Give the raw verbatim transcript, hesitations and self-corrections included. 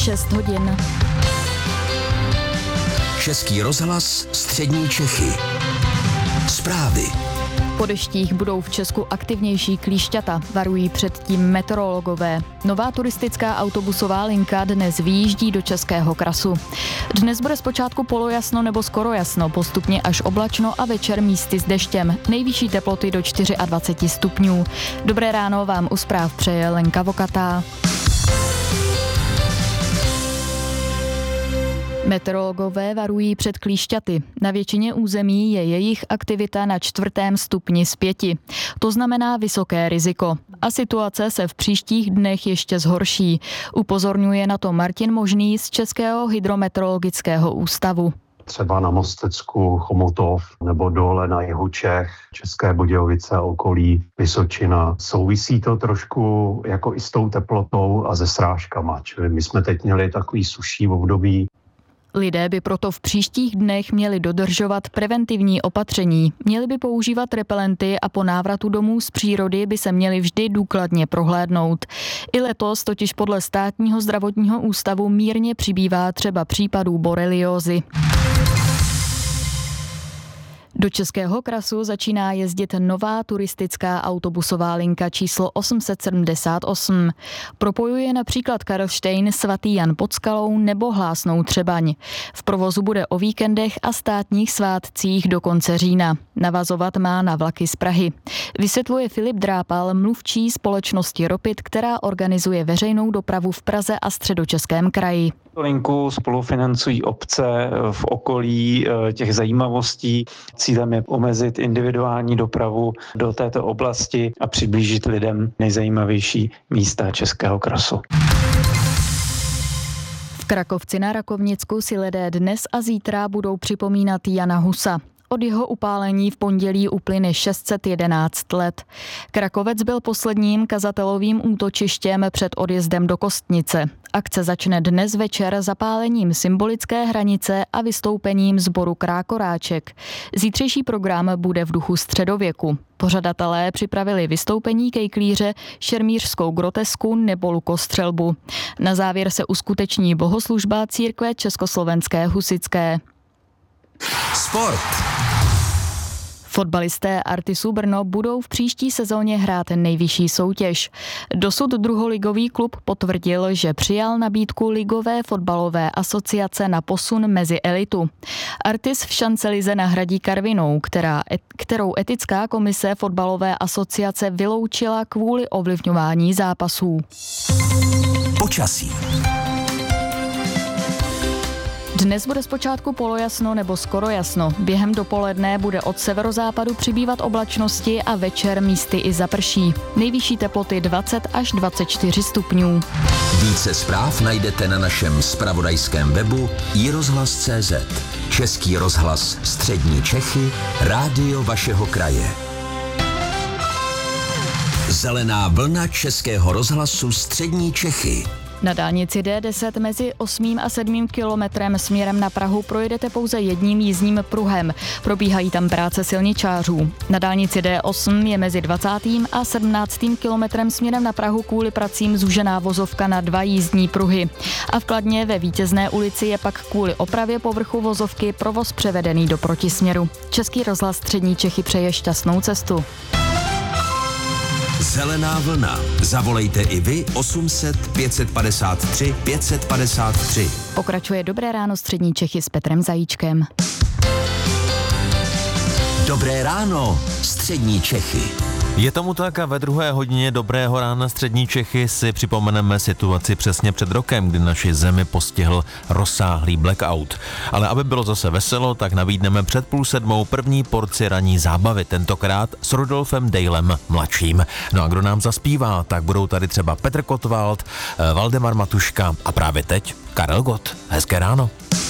šest hodin. Český rozhlas Střední Čechy. Zprávy. Po deštích budou v Česku aktivnější klíšťata, varují předtím meteorologové. Nová turistická autobusová linka dnes vyjíždí do Českého krasu. Dnes bude zpočátku polojasno nebo skoro jasno, postupně až oblačno a večer místy s deštěm. Nejvyšší teploty do dvacet čtyři stupňů. Dobré ráno vám u zpráv přeje Lenka Vokatá. Meteorologové varují před klíšťaty. Na většině území je jejich aktivita na čtvrtém stupni z pěti. To znamená vysoké riziko. A situace se v příštích dnech ještě zhorší. Upozorňuje na to Martin Možný z Českého hydrometeorologického ústavu. Třeba na Mostecku, Chomutov nebo dole na jihu Čech, České Budějovice a okolí, Vysočina. Souvisí to trošku jako i s tou teplotou a se srážkama. Čili my jsme teď měli takový sušší období. Lidé by proto v příštích dnech měli dodržovat preventivní opatření. Měli by používat repelenty a po návratu domů z přírody by se měli vždy důkladně prohlédnout. I letos totiž podle Státního zdravotního ústavu mírně přibývá třeba případů boreliózy. Do Českého krasu začíná jezdit nová turistická autobusová linka číslo osm set sedmdesát osm. Propojuje například Karlštejn, Svatý Jan pod Skalou nebo Hlásnou Třebaň. V provozu bude o víkendech a státních svátcích do konce října. Navazovat má na vlaky z Prahy. Vysvětluje Filip Drápal, mluvčí společnosti Ropit, která organizuje veřejnou dopravu v Praze a Středočeském kraji. Linku spolufinancují obce v okolí těch zajímavostí. Cílem je omezit individuální dopravu do této oblasti a přiblížit lidem nejzajímavější místa Českého krasu. V Krakovci na Rakovnicku si lidé dnes a zítra budou připomínat Jana Husa. Od jeho upálení v pondělí uplyne šest set jedenáct let. Krakovec byl posledním kazatelovým útočištěm před odjezdem do Kostnice. Akce začne dnes večer zapálením symbolické hranice a vystoupením sboru Krákoráček. Zítřejší program bude v duchu středověku. Pořadatelé připravili vystoupení kejklíře, šermířskou grotesku nebo lukostřelbu. Na závěr se uskuteční bohoslužba církve československé husitské. Sport. Fotbalisté Artisu Brno budou v příští sezóně hrát nejvyšší soutěž. Dosud druholigový klub potvrdil, že přijal nabídku Ligové fotbalové asociace na posun mezi elitu. Artis v šancelize nahradí Karvinou, která, kterou etická komise fotbalové asociace vyloučila kvůli ovlivňování zápasů. Počasí. Dnes bude zpočátku polojasno nebo skoro jasno. Během dopoledne bude od severozápadu přibývat oblačnosti a večer místy i zaprší. Nejvyšší teploty dvacet až dvacet čtyři stupňů. Více zpráv najdete na našem zpravodajském webu i rozhlas tečka cé zet. Český rozhlas Střední Čechy, rádio vašeho kraje. Zelená vlna Českého rozhlasu Střední Čechy. Na dálnici D deset mezi osmým a sedmým kilometrem směrem na Prahu projedete pouze jedním jízdním pruhem. Probíhají tam práce silničářů. Na dálnici D osm je mezi dvacátým a sedmnáctým kilometrem směrem na Prahu kvůli pracím zúžená vozovka na dva jízdní pruhy. A v Kladně ve Vítězné ulici je pak kvůli opravě povrchu vozovky provoz převedený do protisměru. Český rozhlas Střední Čechy přeje šťastnou cestu. Zelená vlna. Zavolejte i vy osm set pět set padesát tři pět set padesát tři. Pokračuje Dobré ráno Střední Čechy s Petrem Zajíčkem. Dobré ráno Střední Čechy. Je tomu tak a ve druhé hodině Dobrého rána Střední Čechy si připomeneme situaci přesně před rokem, kdy naši zemi postihl rozsáhlý blackout. Ale aby bylo zase veselo, tak nabídneme před půl sedmou první porci ranní zábavy, tentokrát s Rudolfem Dejlem mladším. No a kdo nám zaspívá, tak budou tady třeba Petr Kotwald, Valdemar Matuška a právě teď Karel Gott. Hezké ráno.